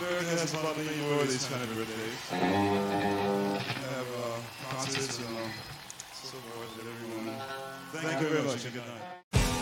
America has a lot of more of these kind of birthdays. Have concerts and so forth with everyone. Thank you very much and good night.